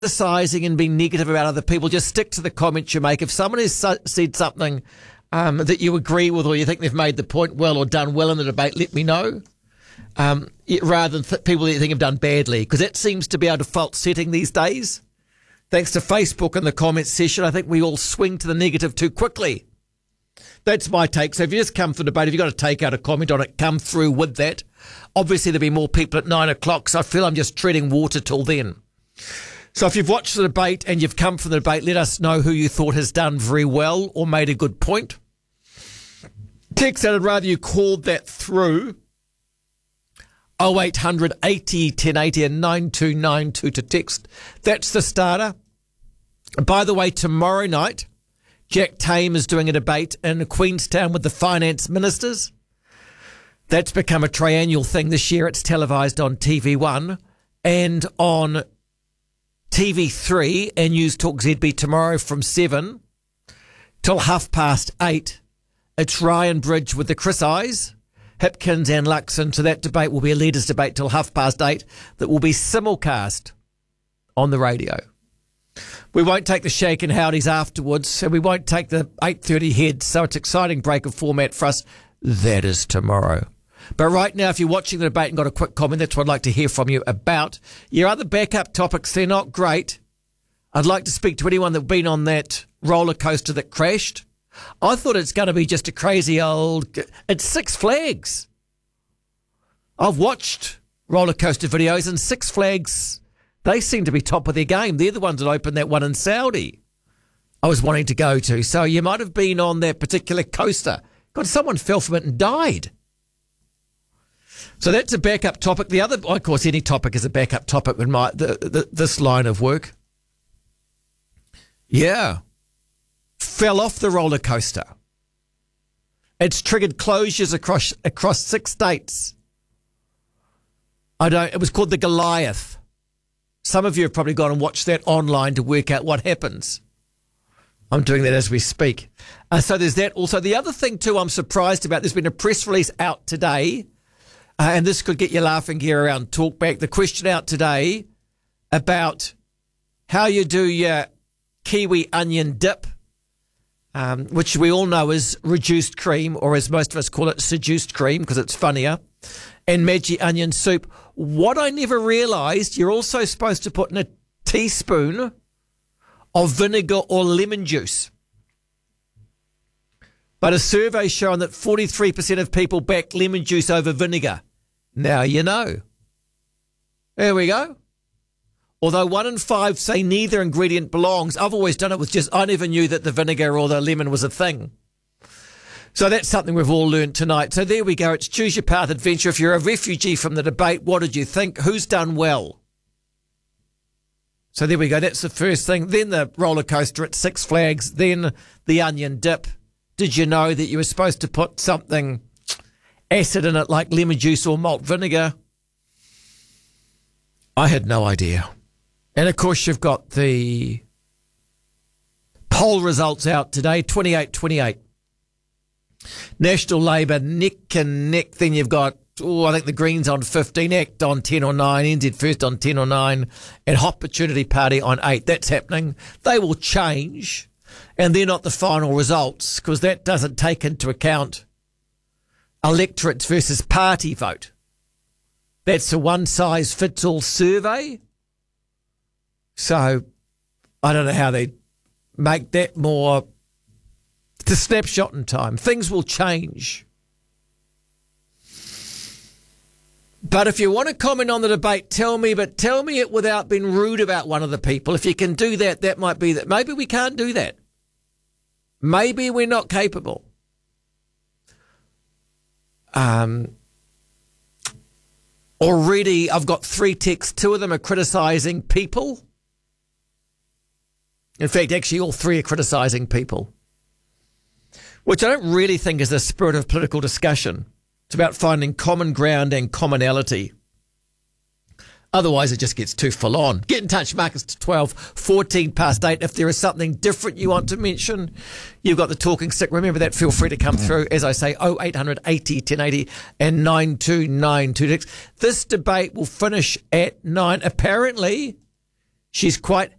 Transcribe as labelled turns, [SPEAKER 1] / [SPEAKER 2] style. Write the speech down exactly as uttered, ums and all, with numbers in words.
[SPEAKER 1] criticizing and being negative about other people, just stick to the comments you make. If someone has su- said something um, that you agree with or you think they've made the point well or done well in the debate, let me know. Um, it, rather than th- people that you think have done badly, because that seems to be our default setting these days. Thanks to Facebook and the comments session, I think we all swing to the negative too quickly. That's my take. So if you just come for the debate, if you've got to take out a comment on it, come through with that. Obviously, there'll be more people at nine o'clock, so I feel I'm just treading water till then. So if you've watched the debate and you've come for the debate, let us know who you thought has done very well or made a good point. Text out, I'd rather you called that through. oh eight hundred eighty ten eighty and nine two nine two to text. That's the starter. By the way, tomorrow night, Jack Tame is doing a debate in Queenstown with the finance ministers. That's become a triennial thing this year. It's televised on T V one and on T V three and News Talk Z B tomorrow from seven till half past eight. It's Ryan Bridge with the Chris Eyes, Hipkins and Luxon. So that debate will be a leaders debate till half past eight that will be simulcast on the radio. We won't take the shake and howdies afterwards, so we won't take the eight thirty heads. So it's an exciting break of format for us. That is tomorrow. But right now, if you're watching the debate and got a quick comment, that's what I'd like to hear from you about. Your other backup topics, they're not great. I'd like to speak to anyone that's been on that roller coaster that crashed. I thought it's going to be just a crazy old... It's Six Flags. I've watched roller coaster videos, and Six Flags, they seem to be top of their game. They're the ones that opened that one in Saudi I was wanting to go to. So you might have been on that particular coaster. God, someone fell from it and died. So that's a backup topic. The other, of course, any topic is a backup topic in my the, the, this line of work. Yeah. Fell off the roller coaster. It's triggered closures across across six states. I don't. It was called the Goliath. Some of you have probably gone and watched that online to work out what happens. I'm doing that as we speak. Uh, so there's that. Also, the other thing too, I'm surprised about. There's been a press release out today. Uh, and this could get you laughing here around Talkback. The question out today about how you do your kiwi onion dip, um, which we all know is reduced cream, or as most of us call it, seduced cream, because it's funnier, and Maggi onion soup. What I never realised, you're also supposed to put in a teaspoon of vinegar or lemon juice. But a survey showing that forty-three percent of people back lemon juice over vinegar. Now you know. There we go. Although one in five say neither ingredient belongs, I've always done it with just, I never knew that the vinegar or the lemon was a thing. So that's something we've all learned tonight. So there we go. It's Choose Your Path Adventure. If you're a refugee from the debate, what did you think? Who's done well? So there we go. That's the first thing. Then the roller coaster at Six Flags. Then the onion dip. Did you know that you were supposed to put something acid in it like lemon juice or malt vinegar? I had no idea. And of course you've got the poll results out today, twenty-eight twenty-eight. National Labour neck and neck. Then you've got, oh, I think the Greens on fifteen, ACT on ten or nine, N Z First on ten or nine, and Opportunity Party on eight. That's happening. They will change. And they're not the final results, because that doesn't take into account electorates versus party vote. That's a one-size-fits-all survey. So I don't know how they make that more. It's a snapshot in time. Things will change. But if you want to comment on the debate, tell me, but tell me it without being rude about one of the people. If you can do that, that might be that. Maybe we can't do that. Maybe we're not capable. Um, already, I've got three texts. Two of them are criticising people. In fact, actually, all three are criticising people, which I don't really think is the spirit of political discussion. It's about finding common ground and commonality. Otherwise, it just gets too full on. Get in touch, Marcus, to twelve, fourteen past eight. If there is something different you want to mention, you've got the talking stick. Remember that. Feel free to come through. As I say, oh eight hundred eighty ten eighty and nine two nine two six. This debate will finish at nine. Apparently, She's quite